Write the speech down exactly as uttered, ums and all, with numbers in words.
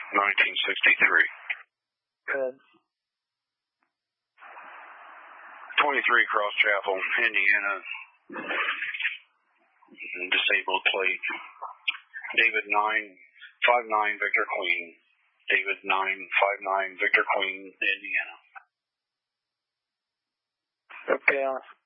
nineteen sixty-three. Good. twenty-three Cross Chapel, Indiana. Disabled plate. David nine five nine Victor Queen. David nine five nine Victor Queen, Indiana. Okay, I'll